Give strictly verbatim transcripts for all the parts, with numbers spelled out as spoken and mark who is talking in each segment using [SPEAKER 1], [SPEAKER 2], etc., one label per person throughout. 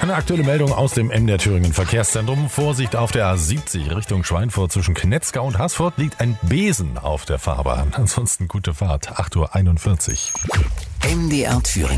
[SPEAKER 1] Eine aktuelle Meldung aus dem M D R Thüringen Verkehrszentrum. Vorsicht auf der A siebzig Richtung Schweinfurt zwischen Knetzgau und Haßfurt liegt ein Besen auf der Fahrbahn. Ansonsten gute Fahrt. acht Uhr einundvierzig.
[SPEAKER 2] M D R Thüringen.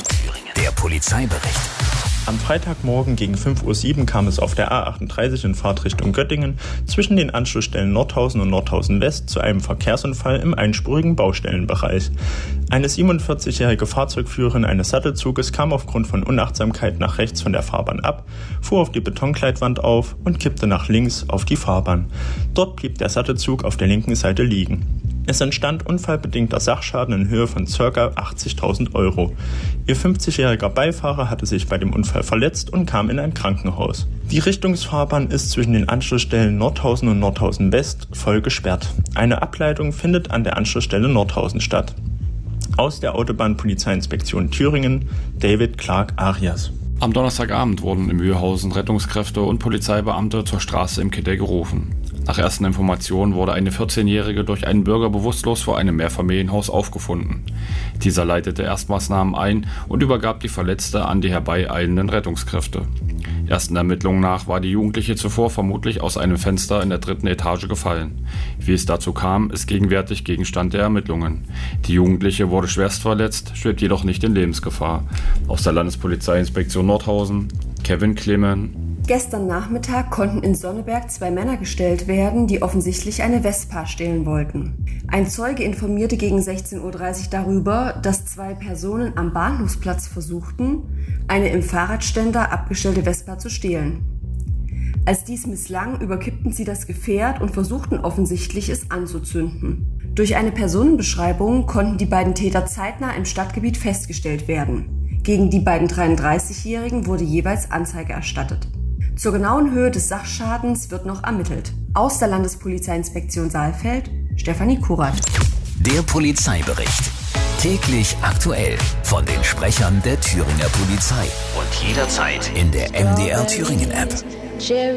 [SPEAKER 2] Der Polizeibericht.
[SPEAKER 3] Am Freitagmorgen gegen fünf Uhr sieben kam es auf der A achtunddreißig in Fahrtrichtung Göttingen zwischen den Anschlussstellen Nordhausen und Nordhausen West zu einem Verkehrsunfall im einspurigen Baustellenbereich. Eine siebenundvierzigjährige Fahrzeugführerin eines Sattelzuges kam aufgrund von Unachtsamkeit nach rechts von der Fahrbahn ab, fuhr auf die Betonkleidwand auf und kippte nach links auf die Fahrbahn. Dort blieb der Sattelzug auf der linken Seite liegen. Es entstand unfallbedingter Sachschaden in Höhe von ca. achtzigtausend Euro. Ihr fünfzigjähriger Beifahrer hatte sich bei dem Unfall verletzt und kam in ein Krankenhaus. Die Richtungsfahrbahn ist zwischen den Anschlussstellen Nordhausen und Nordhausen West voll gesperrt. Eine Ableitung findet an der Anschlussstelle Nordhausen statt. Aus der Autobahnpolizeiinspektion Thüringen, David Clark Arias.
[SPEAKER 4] Am Donnerstagabend wurden im Mühlhausen Rettungskräfte und Polizeibeamte zur Straße im Kidde gerufen. Nach ersten Informationen wurde eine vierzehnjährige durch einen Bürger bewusstlos vor einem Mehrfamilienhaus aufgefunden. Dieser leitete Erstmaßnahmen ein und übergab die Verletzte an die herbeieilenden Rettungskräfte. Ersten Ermittlungen nach war die Jugendliche zuvor vermutlich aus einem Fenster in der dritten Etage gefallen. Wie es dazu kam, ist gegenwärtig Gegenstand der Ermittlungen. Die Jugendliche wurde schwerst verletzt, schwebt jedoch nicht in Lebensgefahr. Aus der Landespolizeiinspektion Nordhausen, Kevin Clemen.
[SPEAKER 5] Gestern Nachmittag konnten in Sonneberg zwei Männer gestellt werden, die offensichtlich eine Vespa stehlen wollten. Ein Zeuge informierte gegen sechzehn Uhr dreißig darüber, dass zwei Personen am Bahnhofsplatz versuchten, eine im Fahrradständer abgestellte Vespa zu stehlen. Als dies misslang, überkippten sie das Gefährt und versuchten offensichtlich, es anzuzünden. Durch eine Personenbeschreibung konnten die beiden Täter zeitnah im Stadtgebiet festgestellt werden. Gegen die beiden dreiunddreißigjährigen wurde jeweils Anzeige erstattet. Zur genauen Höhe des Sachschadens wird noch ermittelt. Aus der Landespolizeiinspektion Saalfeld, Stefanie Kurat.
[SPEAKER 2] Der Polizeibericht. Täglich aktuell von den Sprechern der Thüringer Polizei. Und jederzeit in der M D R Thüringen App.